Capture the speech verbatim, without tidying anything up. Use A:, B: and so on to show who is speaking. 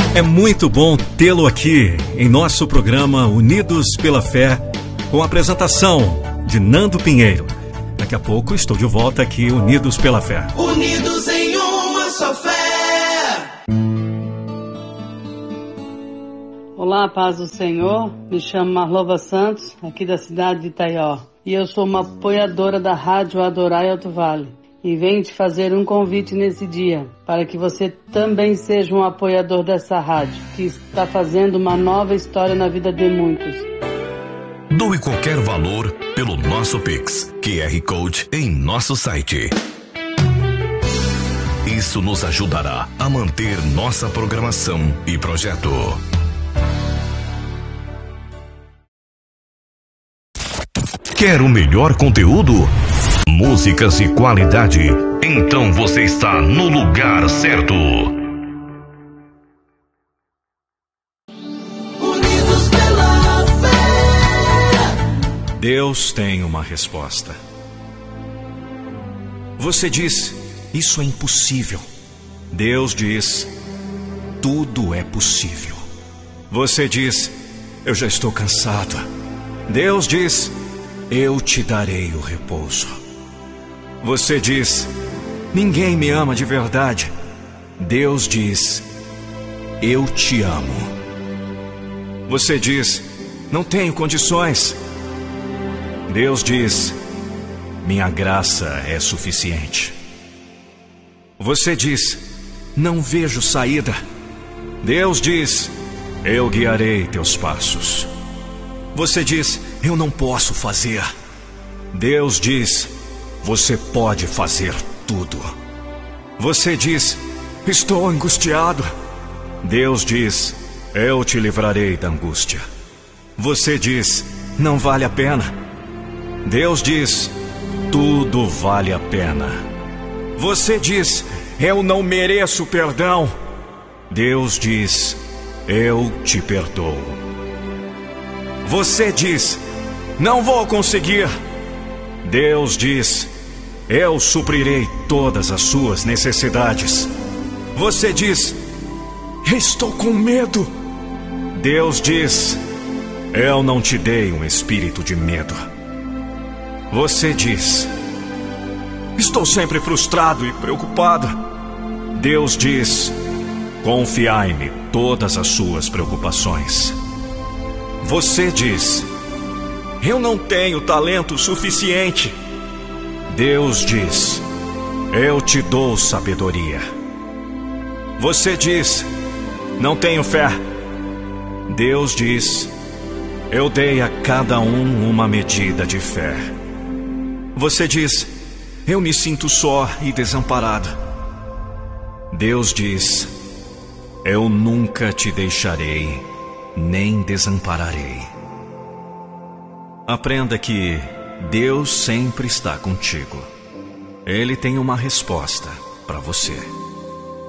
A: É muito bom tê-lo aqui em nosso programa Unidos pela Fé, com a apresentação de Nando Pinheiro. Daqui a pouco estou de volta aqui, Unidos pela Fé.
B: Unidos em uma só fé.
C: Olá, paz do Senhor. Me chamo Marlova Santos, aqui da cidade de Itaió. E eu sou uma apoiadora da Rádio Adorai Alto Vale. E venho te fazer um convite nesse dia, para que você também seja um apoiador dessa rádio, que está fazendo uma nova história na vida de muitos.
D: Doe qualquer valor pelo nosso Pix, Q R Code em nosso site. Isso nos ajudará a manter nossa programação e projeto. Quer o melhor conteúdo? Músicas e qualidade? Então você está no lugar certo.
B: Unidos pela fé.
A: Deus tem uma resposta. Você diz, isso é impossível. Deus diz, tudo é possível. Você diz, eu já estou cansado. Deus diz, eu te darei o repouso. Você diz, ninguém me ama de verdade. Deus diz, eu te amo. Você diz, não tenho condições. Deus diz, minha graça é suficiente. Você diz, não vejo saída. Deus diz, eu guiarei teus passos. Você diz, eu não posso fazer. Deus diz, você pode fazer tudo. Você diz, estou angustiado. Deus diz, eu te livrarei da angústia. Você diz, não vale a pena. Deus diz, tudo vale a pena. Você diz, eu não mereço perdão. Deus diz, eu te perdoo. Você diz, não vou conseguir. Deus diz, eu suprirei todas as suas necessidades. Você diz, estou com medo. Deus diz, eu não te dei um espírito de medo. Você diz, estou sempre frustrado e preocupado. Deus diz, confiai-me todas as suas preocupações. Você diz, eu não tenho talento suficiente. Deus diz, eu te dou sabedoria. Você diz, não tenho fé. Deus diz, eu dei a cada um uma medida de fé. Você diz, eu me sinto só e desamparado. Deus diz, eu nunca te deixarei, nem desampararei. Aprenda que Deus sempre está contigo. Ele tem uma resposta para você.